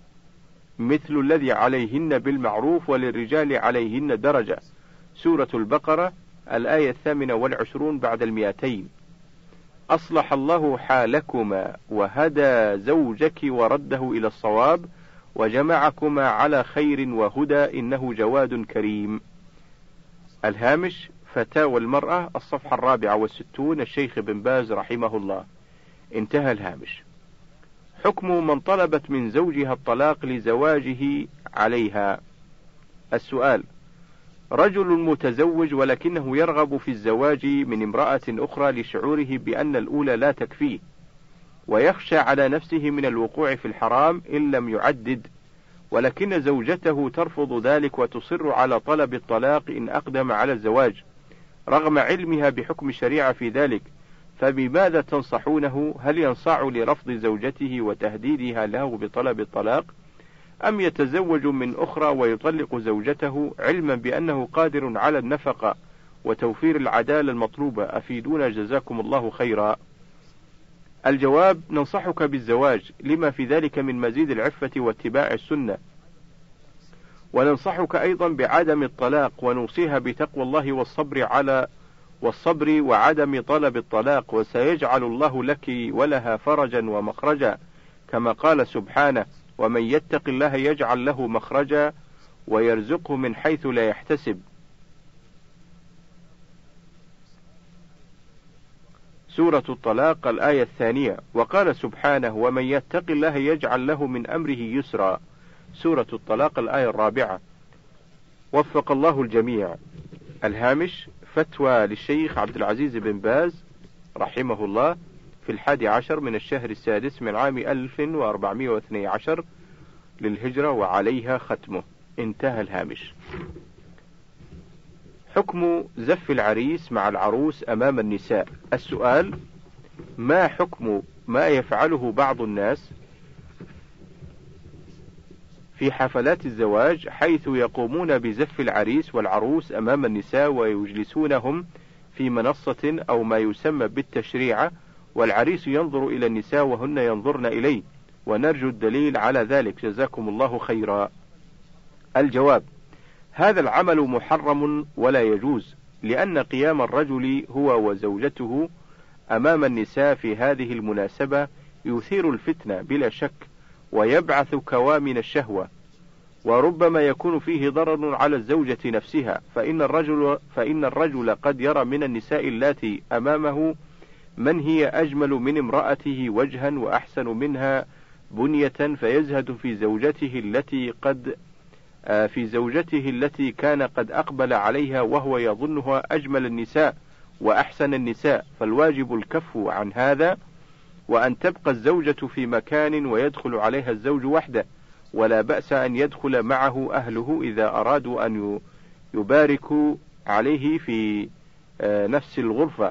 مثل الذي عليهن بالمعروف وللرجال عليهن درجة. سورة البقرة الآية الثامنة والعشرون بعد المئتين. أصلح الله حالكما وهدى زوجك ورده إلى الصواب وجمعكما على خير وهدى إنه جواد كريم. الهامش: فتاوى المرأة، الصفحة الرابعة والستون، الشيخ بن باز رحمه الله. انتهى الهامش. حكم من طلبت من زوجها الطلاق لزواجه عليها. السؤال: رجل متزوج ولكنه يرغب في الزواج من امرأة أخرى لشعوره بأن الأولى لا تكفيه، ويخشى على نفسه من الوقوع في الحرام إن لم يعدد، ولكن زوجته ترفض ذلك وتصر على طلب الطلاق إن أقدم على الزواج رغم علمها بحكم الشريعة في ذلك، فبماذا تنصحونه؟ هل ينصاع لرفض زوجته وتهديدها له بطلب الطلاق، أم يتزوج من أخرى ويطلق زوجته علما بأنه قادر على النفقة وتوفير العدالة المطلوبة؟ أفيدونا جزاكم الله خيرا. الجواب: ننصحك بالزواج لما في ذلك من مزيد العفة واتباع السنة، وننصحك أيضا بعدم الطلاق، ونوصيها بتقوى الله والصبر على والصبر وعدم طلب الطلاق، وسيجعل الله لك ولها فرجا ومخرجا، كما قال سبحانه: ومن يتق الله يجعل له مخرجا ويرزقه من حيث لا يحتسب. سورة الطلاق الآية الثانية. وقال سبحانه: ومن يتق الله يجعل له من أمره يسرا. سورة الطلاق الآية الرابعة. وفق الله الجميع. الهامش: فتوى للشيخ عبد العزيز بن باز رحمه الله في الحادي عشر من الشهر السادس من عام ألف وأربعمائة واثني عشر للهجرة، وعليها ختمه. انتهى الهامش. حكم زف العريس مع العروس أمام النساء. السؤال: ما حكم ما يفعله بعض الناس في حفلات الزواج، حيث يقومون بزف العريس والعروس أمام النساء ويجلسونهم في منصة أو ما يسمى بالتشريعة، والعريس ينظر إلى النساء وهن ينظرن إليه، ونرجو الدليل على ذلك جزاكم الله خيرا. الجواب: هذا العمل محرم ولا يجوز، لأن قيام الرجل هو وزوجته أمام النساء في هذه المناسبة يثير الفتنة بلا شك، ويبعث كوامن الشهوة، وربما يكون فيه ضرر على الزوجة نفسها، فإن الرجل, فإن الرجل قد يرى من النساء اللاتي أمامه من هي أجمل من امرأته وجها وأحسن منها بنية، فيزهد في زوجته التي قد في زوجته التي كان قد أقبل عليها وهو يظنها أجمل النساء وأحسن النساء، فالواجب الكف عن هذا، وأن تبقى الزوجة في مكان ويدخل عليها الزوج وحده، ولا بأس أن يدخل معه أهله إذا أرادوا أن يباركوا عليه في نفس الغرفة،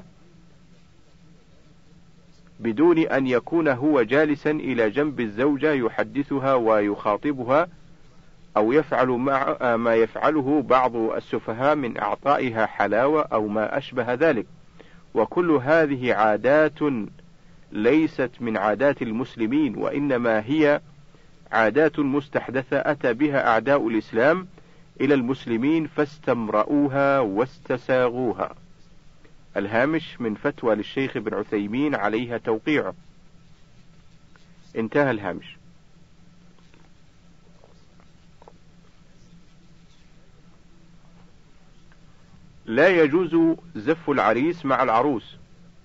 بدون أن يكون هو جالسا إلى جنب الزوجة يحدثها ويخاطبها، أو يفعل مع ما يفعله بعض السفهاء من إعطائها حلاوة أو ما أشبه ذلك. وكل هذه عادات ليست من عادات المسلمين، وإنما هي عادات مستحدثة أتى بها أعداء الإسلام إلى المسلمين فاستمرؤوها واستساغوها. الهامش من فتوى للشيخ ابن عثيمين عليها توقيعه. انتهى الهامش. لا يجوز زف العريس مع العروس.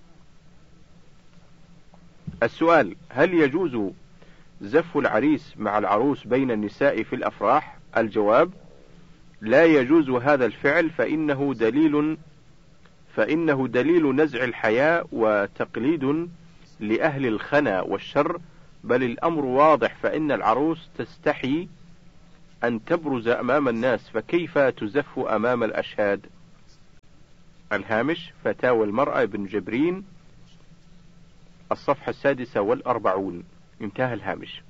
السؤال: هل يجوز زف العريس مع العروس بين النساء في الأفراح؟ الجواب: لا يجوز هذا الفعل، فإنه دليل فإنه دليل نزع الحياء وتقليد لأهل الخنا والشر، بل الأمر واضح، فإن العروس تستحي أن تبرز أمام الناس، فكيف تزف أمام الأشهاد؟ الهامش: فتاوى المرأة ابن جبرين، الصفحة السادسة والأربعون. انتهى الهامش.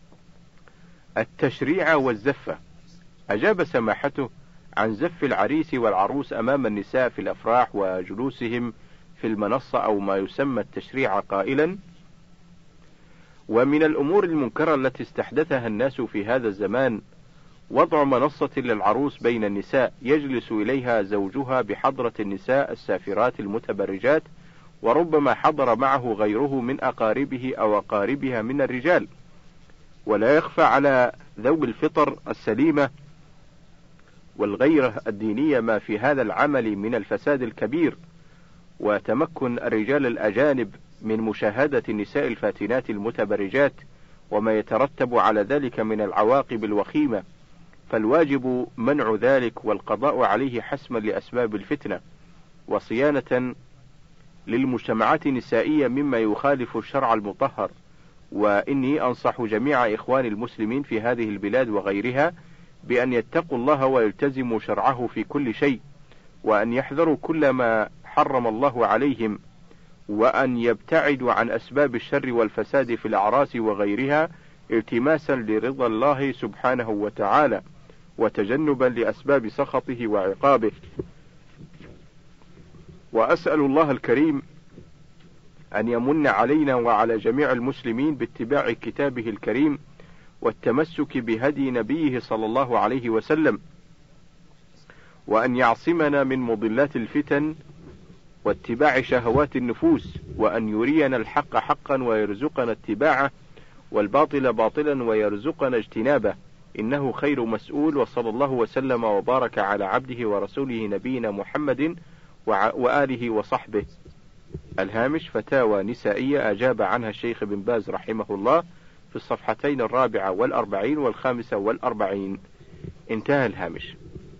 التشريع والزفة. أجاب سماحته عن زف العريس والعروس أمام النساء في الأفراح وجلوسهم في المنصة أو ما يسمى التشريع قائلا: ومن الأمور المنكرة التي استحدثها الناس في هذا الزمان وضع منصة للعروس بين النساء يجلس إليها زوجها بحضرة النساء السافرات المتبرجات، وربما حضر معه غيره من أقاربه أو أقاربها من الرجال. ولا يخفى على ذوي الفطر السليمة والغيرة الدينية ما في هذا العمل من الفساد الكبير، وتمكن الرجال الأجانب من مشاهدة النساء الفاتنات المتبرجات وما يترتب على ذلك من العواقب الوخيمة، فالواجب منع ذلك والقضاء عليه حسما لأسباب الفتنة وصيانة للمجتمعات النسائية مما يخالف الشرع المطهر. وإني أنصح جميع إخوان المسلمين في هذه البلاد وغيرها بأن يتقوا الله ويلتزموا شرعه في كل شيء، وأن يحذروا كل ما حرم الله عليهم، وأن يبتعدوا عن أسباب الشر والفساد في الأعراس وغيرها التماسا لرضا الله سبحانه وتعالى، وتجنبا لأسباب سخطه وعقابه. وأسأل الله الكريم أن يمن علينا وعلى جميع المسلمين باتباع كتابه الكريم والتمسك بهدي نبيه صلى الله عليه وسلم، وأن يعصمنا من مضلات الفتن واتباع شهوات النفوس، وأن يرينا الحق حقا ويرزقنا اتباعه، والباطل باطلا ويرزقنا اجتنابه، إنه خير مسؤول. وصلى الله وسلم وبارك على عبده ورسوله نبينا محمد وآله وصحبه. الهامش: فتاوى نسائية أجاب عنها الشيخ بن باز رحمه الله في الصفحتين الرابعة والأربعين والخامسة والأربعين. انتهى الهامش.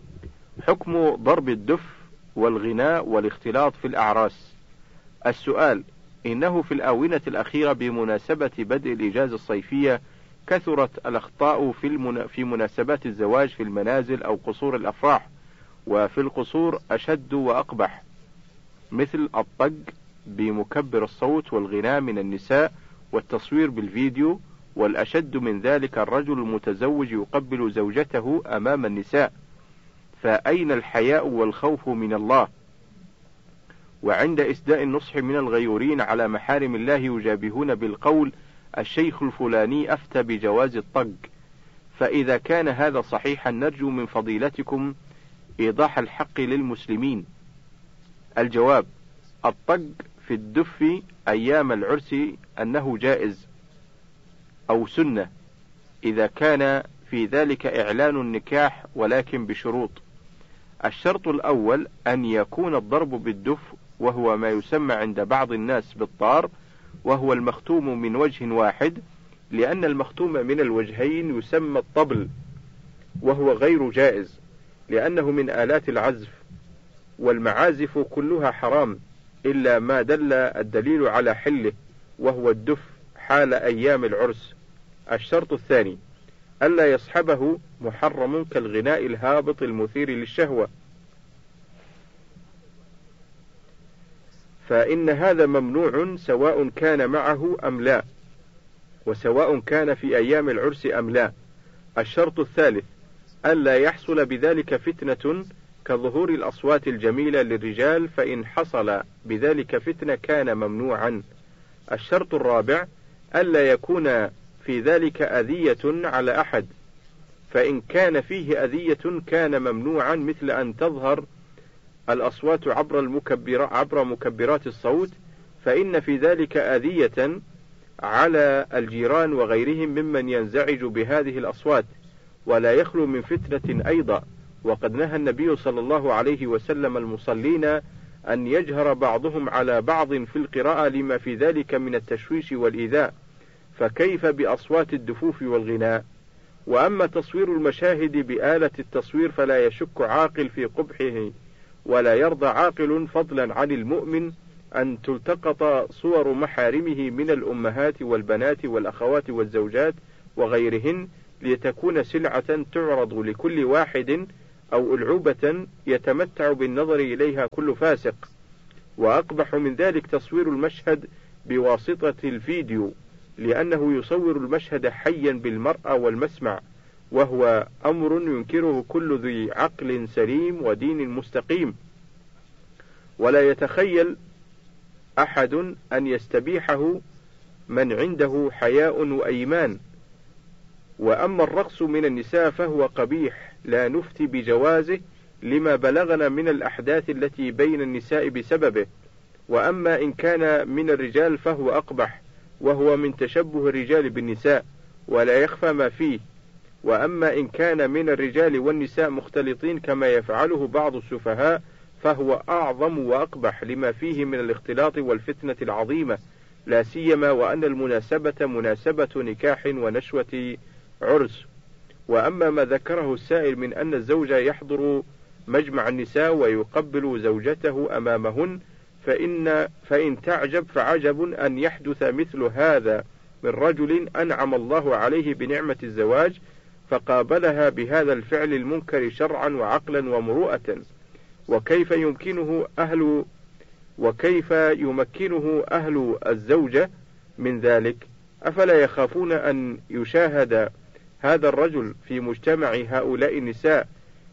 حكم ضرب الدف والغناء والاختلاط في الأعراس. السؤال: إنه في الآونة الأخيرة بمناسبة بدء الإجازة الصيفية كثرت الأخطاء في, المنا... في مناسبات الزواج في المنازل أو قصور الأفراح، وفي القصور أشد وأقبح، مثل الطق بمكبر الصوت والغناء من النساء والتصوير بالفيديو، والأشد من ذلك الرجل المتزوج يقبل زوجته أمام النساء، فأين الحياء والخوف من الله؟ وعند إسداء النصح من الغيورين على محارم الله يجابهون بالقول: الشيخ الفلاني أفتى بجواز الطق. فإذا كان هذا صحيحا نرجو من فضيلتكم إيضاح الحق للمسلمين. الجواب: الطق في الدف أيام العرس أنه جائز أو سنة إذا كان في ذلك إعلان النكاح، ولكن بشروط. الشرط الأول أن يكون الضرب بالدف، وهو ما يسمى عند بعض الناس بالطار، وهو المختوم من وجه واحد، لأن المختوم من الوجهين يسمى الطبل، وهو غير جائز لأنه من آلات العزف، والمعازف كلها حرام إلا ما دل الدليل على حله، وهو الدف حال أيام العرس. الشرط الثاني ألا يصحبه محرم كالغناء الهابط المثير للشهوة، فإن هذا ممنوع سواء كان معه أم لا، وسواء كان في أيام العرس أم لا. الشرط الثالث ألا يحصل بذلك فتنة كظهور الأصوات الجميلة للرجال، فإن حصل بذلك فتنة كان ممنوعا. الشرط الرابع ألا يكون في ذلك أذية على أحد، فإن كان فيه أذية كان ممنوعا، مثل أن تظهر الأصوات عبر, المكبر عبر مكبرات الصوت، فإن في ذلك أذية على الجيران وغيرهم ممن ينزعج بهذه الأصوات، ولا يخلو من فتنة أيضا. وقد نهى النبي صلى الله عليه وسلم المصلين أن يجهر بعضهم على بعض في القراءة لما في ذلك من التشويش والإيذاء، فكيف بأصوات الدفوف والغناء؟ وأما تصوير المشاهد بآلة التصوير فلا يشك عاقل في قبحه، ولا يرضى عاقل فضلا عن المؤمن أن تلتقط صور محارمه من الأمهات والبنات والأخوات والزوجات وغيرهن، لتكون سلعة تعرض لكل واحد، أو ألعوبة يتمتع بالنظر إليها كل فاسق. وأقبح من ذلك تصوير المشهد بواسطة الفيديو، لأنه يصور المشهد حيا بالمرأة والمسمع، وهو أمر ينكره كل ذي عقل سليم ودين مستقيم، ولا يتخيل أحد أن يستبيحه من عنده حياء وأيمان. وأما الرقص من النساء فهو قبيح، لا نفتي بجوازه لما بلغنا من الأحداث التي بين النساء بسببه. وأما إن كان من الرجال فهو أقبح، وهو من تشبه الرجال بالنساء، ولا يخفى ما فيه. وأما إن كان من الرجال والنساء مختلطين كما يفعله بعض السفهاء فهو أعظم وأقبح، لما فيه من الاختلاط والفتنة العظيمة، لا سيما وأن المناسبة مناسبة نكاح ونشوة عرس. وأما ما ذكره السائل من أن الزوج يحضر مجمع النساء ويقبل زوجته أمامهن، فإن, فإن تعجب فعجب أن يحدث مثل هذا من رجل أنعم الله عليه بنعمة الزواج فقابلها بهذا الفعل المنكر شرعا وعقلا ومروءة. وكيف يمكنه أهل وكيف يمكنه أهل الزوجة من ذلك؟ أفلا يخافون أن يشاهد هذا الرجل في مجتمع هؤلاء النساء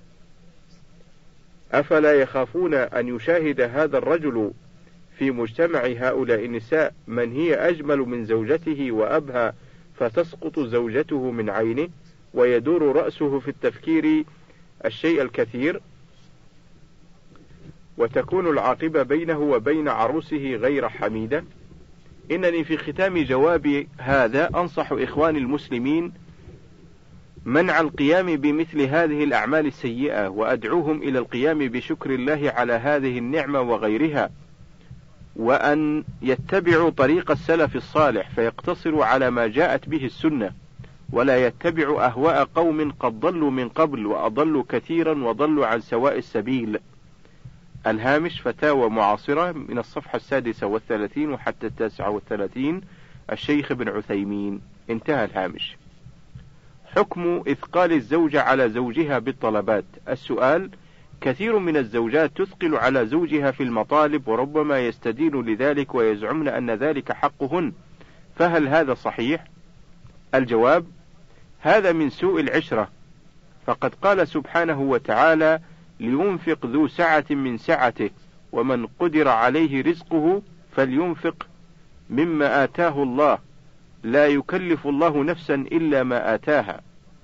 أفلا يخافون أن يشاهد هذا الرجل في مجتمع هؤلاء النساء من هي أجمل من زوجته وأبهى، فتسقط زوجته من عينه، ويدور رأسه في التفكير الشيء الكثير، وتكون العاقبة بينه وبين عروسه غير حميدة؟ إنني في ختام جوابي هذا أنصح إخواني المسلمين منع القيام بمثل هذه الأعمال السيئة، وأدعوهم إلى القيام بشكر الله على هذه النعمة وغيرها، وأن يتبعوا طريق السلف الصالح فيقتصروا على ما جاءت به السنة، ولا يتبعوا أهواء قوم قد ضلوا من قبل وأضلوا كثيرا وضلوا عن سواء السبيل. الهامش فتاوى معاصرة من الصفحة السادسة والثلاثين وحتى التاسعة والثلاثين، الشيخ ابن عثيمين. انتهى الهامش. حكم إثقال الزوجة على زوجها بالطلبات. السؤال: كثير من الزوجات تثقل على زوجها في المطالب، وربما يستدين لذلك ويزعمن أن ذلك حقهن، فهل هذا صحيح؟ الجواب: هذا من سوء العشرة، فقد قال سبحانه وتعالى: لينفق ذو سعة من سعته، ومن قدر عليه رزقه فلينفق مما آتاه الله، لا يكلف الله نفسا إلا ما آتاها.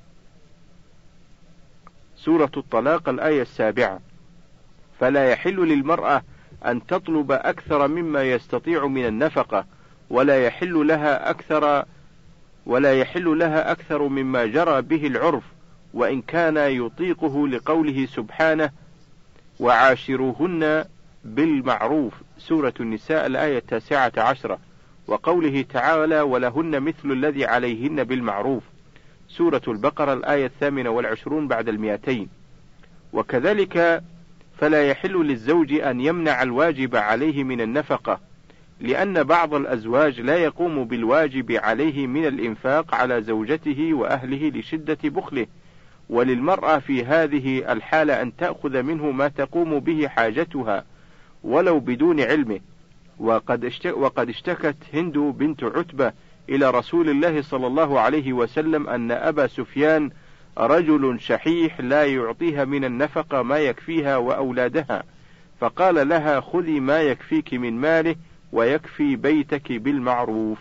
سورة الطلاق الآية السابعة. فلا يحل للمرأة أن تطلب أكثر مما يستطيع من النفقة، ولا يحل لها أكثر ولا يحل لها أكثر مما جرى به العرف، وإن كان يطيقه، لقوله سبحانه: وعاشروهن بالمعروف. سورة النساء الآية التاسعة عشرة. وقوله تعالى: ولهن مثل الذي عليهن بالمعروف. سورة البقرة الآية الثامنة والعشرون بعد المئتين. وكذلك فلا يحل للزوج أن يمنع الواجب عليه من النفقة، لأن بعض الأزواج لا يقوم بالواجب عليه من الإنفاق على زوجته وأهله لشدة بخله، وللمرأة في هذه الحالة أن تأخذ منه ما تقوم به حاجتها ولو بدون علمه. وقد اشتكت هند بنت عتبة إلى رسول الله صلى الله عليه وسلم أن أبا سفيان رجل شحيح لا يعطيها من النفقة ما يكفيها وأولادها، فقال لها: خذي ما يكفيك من ماله ويكفي بيتك بالمعروف.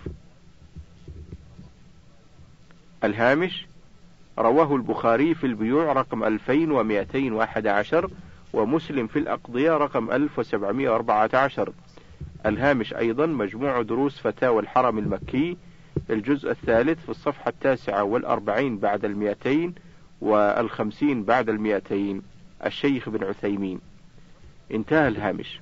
الهامش: رواه البخاري في البيوع رقم ألفين ومئتين وأحد عشر، ومسلم في الأقضية رقم ألف وسبعمئة وأربعة عشر. الهامش أيضا مجموع دروس فتاوى الحرم المكي، الجزء الثالث في الصفحة التاسعة والأربعين بعد المئتين والخمسين بعد المئتين، الشيخ ابن عثيمين. انتهى الهامش.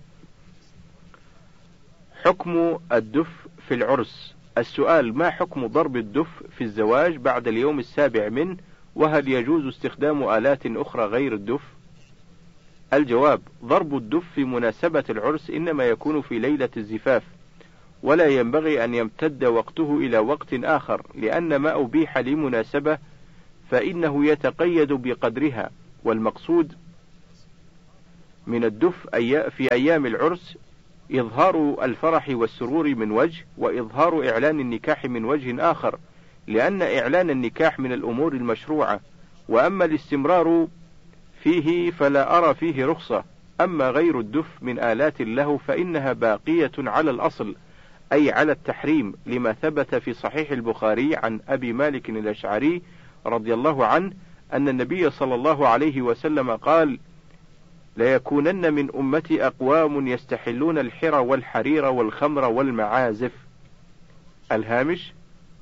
حكم الدف في العرس. السؤال: ما حكم ضرب الدف في الزواج بعد اليوم السابع منه، وهل يجوز استخدام آلات أخرى غير الدف؟ الجواب: ضرب الدف في مناسبة العرس إنما يكون في ليلة الزفاف، ولا ينبغي أن يمتد وقته إلى وقت آخر، لأن ما أبيح لمناسبة فإنه يتقيد بقدرها، والمقصود من الدف في أيام العرس إظهار الفرح والسرور من وجه، وإظهار إعلان النكاح من وجه آخر، لأن إعلان النكاح من الأمور المشروعة، وأما الاستمرار فيه فلا أرى فيه رخصة. أما غير الدف من آلات اللهو فإنها باقية على الأصل، أي على التحريم، لما ثبت في صحيح البخاري عن أبي مالك الأشعري رضي الله عنه أن النبي صلى الله عليه وسلم قال: ليكونن من أمتي أقوام يستحلون الحر والحرير والخمر والمعازف. الهامش: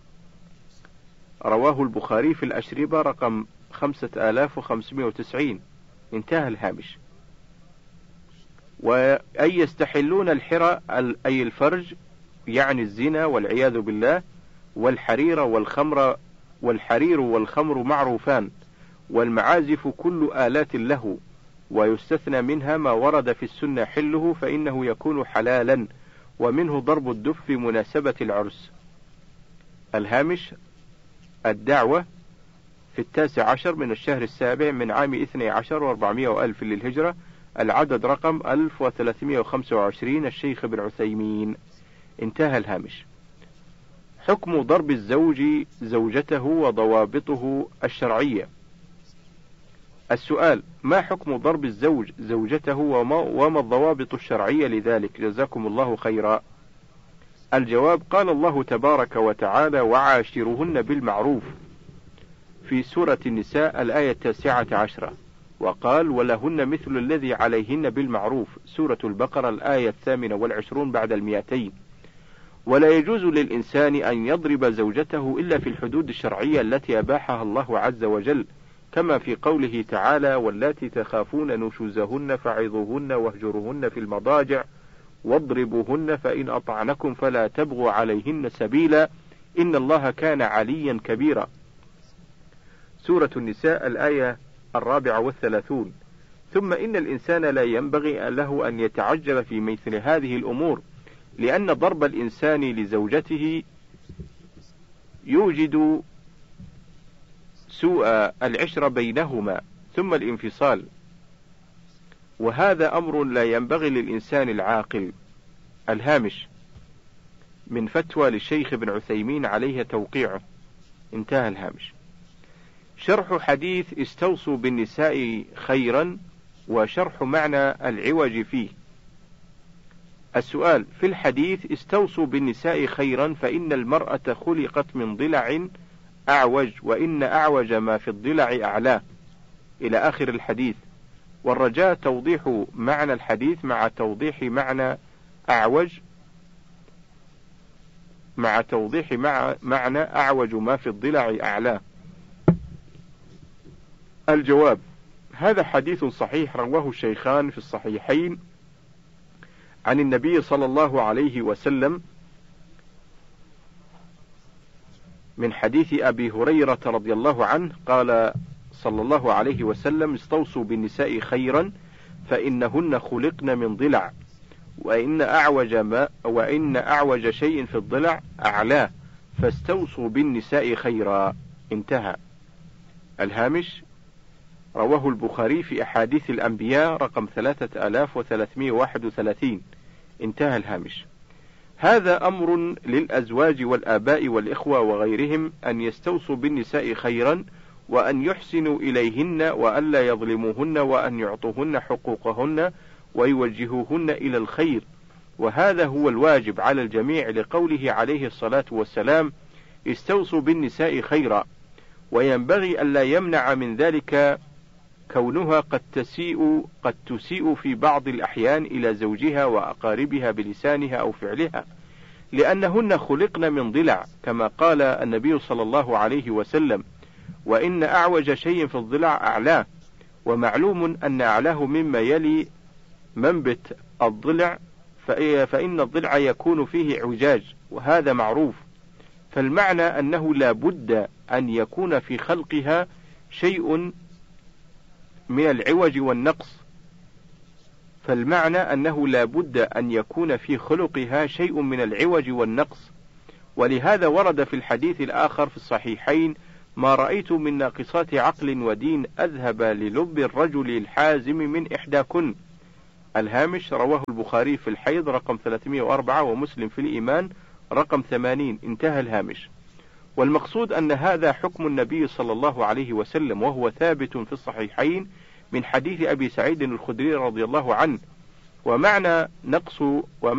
رواه البخاري في الأشربة رقم خمسة آلاف وخمسمائة وتسعين. انتهى الهامش. وأي يستحلون الحر أي الفرج، يعني الزنا والعياذ بالله، والحرير والخمر، والحرير والخمر معروفان، والمعازف كل آلات اللهو، ويستثنى منها ما ورد في السنة حله فإنه يكون حلالا، ومنه ضرب الدف في مناسبة العرس. الهامش: الدعوة في التاسع عشر من الشهر السابع من عام اثني عشر واربعمائة وألف للهجرة، العدد رقم ألف وثلاثمائة وخمسة وعشرين، الشيخ ابن عثيمين. انتهى الهامش. حكم ضرب الزوج زوجته وضوابطه الشرعية. السؤال: ما حكم ضرب الزوج زوجته وما, وما الضوابط الشرعية لذلك؟ جزاكم الله خيرا. الجواب: قال الله تبارك وتعالى: وعاشرهن بالمعروف في سورة النساء الآية التاسعة عشرة، وقال: ولهن مثل الذي عليهن بالمعروف سورة البقرة الآية الثامنة والعشرون بعد المئتين. ولا يجوز للإنسان أن يضرب زوجته إلا في الحدود الشرعية التي أباحها الله عز وجل، كما في قوله تعالى: واللاتي تخافون نشوزهن فعظوهن واهجروهن في المضاجع واضربوهن فإن أطعنكم فلا تبغوا عليهن سبيلا إن الله كان عليا كبيرا. سورة النساء الآية الرابعة والثلاثون. ثم إن الإنسان لا ينبغي له أن يتعجل في مثل هذه الأمور، لأن ضرب الإنسان لزوجته يوجد سوء العشرة بينهما ثم الانفصال، وهذا أمر لا ينبغي للإنسان العاقل. الهامش: من فتوى للشيخ ابن عثيمين عليه توقيعه. انتهى الهامش. شرح حديث استوصوا بالنساء خيرا، وشرح معنى العوج فيه. السؤال: في الحديث استوصوا بالنساء خيرا فإن المرأة خلقت من ضلع أعوج، وإن أعوج ما في الضلع أعلاه، إلى آخر الحديث، والرجاء توضيح معنى الحديث مع توضيح معنى أعوج مع توضيح مع معنى أعوج ما في الضلع أعلاه. الجواب: هذا حديث صحيح رواه الشيخان في الصحيحين عن النبي صلى الله عليه وسلم من حديث أبي هريرة رضي الله عنه قال صلى الله عليه وسلم: استوصوا بالنساء خيرا فإنهن خلقن من ضلع، وإن أعوج ما وإن أعوج شيء في الضلع أعلاه، فاستوصوا بالنساء خيرا. انتهى. الهامش: رواه البخاري في أحاديث الأنبياء رقم ثلاثة آلاف وثلاثمائة وواحد وثلاثين. انتهى الهامش. هذا أمر للأزواج والآباء والإخوة وغيرهم أن يستوصوا بالنساء خيرا، وأن يحسنوا إليهن، وأن لا يظلموهن، وأن يعطوهن حقوقهن ويوجهوهن إلى الخير، وهذا هو الواجب على الجميع، لقوله عليه الصلاة والسلام: استوصوا بالنساء خيرا. وينبغي ألا يمنع من ذلك كونها قد تسيء قد تسيء في بعض الأحيان إلى زوجها وأقاربها بلسانها أو فعلها، لأنهن خلقن من ضلع، كما قال النبي صلى الله عليه وسلم: وإن أعوج شيء في الضلع أعلاه. ومعلوم أن أعلاه مما يلي منبت الضلع، فإن الضلع يكون فيه اعوجاج، وهذا معروف. فالمعنى أنه لا بد أن يكون في خلقها شيء من العوج والنقص، فالمعنى أنه لا بد أن يكون في خلقها شيء من العوج والنقص، ولهذا ورد في الحديث الآخر في الصحيحين: ما رأيت من ناقصات عقل ودين أذهب للب الرجل الحازم من إحداكن. الهامش: رواه البخاري في الحيض رقم ثلاثمائة وأربعة ومسلم في الإيمان رقم ثمانين. انتهى الهامش. والمقصود أن هذا حكم النبي صلى الله عليه وسلم، وهو ثابت في الصحيحين من حديث أبي سعيد الخدري رضي الله عنه. ومعنى نقص